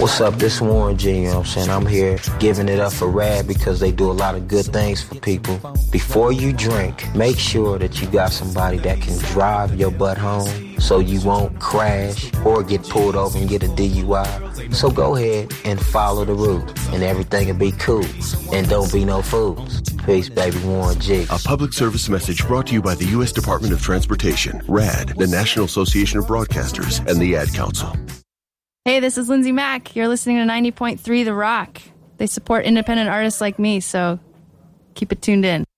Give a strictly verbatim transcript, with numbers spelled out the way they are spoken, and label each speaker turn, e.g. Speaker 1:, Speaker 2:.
Speaker 1: What's up? This Warren G, you know what I'm saying? I'm here giving it up for Rad because they do a lot of good things for people. Before you drink, make sure that you got somebody that can drive your butt home so you won't crash or get pulled over and get a D U I. So go ahead and follow the rules and everything will be cool. And don't be no fools. Peace, baby. Warren G.
Speaker 2: A public service message brought to you by the U S Department of Transportation, RAD, the National Association of Broadcasters, and the Ad Council.
Speaker 3: Hey, this is Lindsay Mack. You're listening to ninety point three The Rock. They support independent artists like me, so keep it tuned in.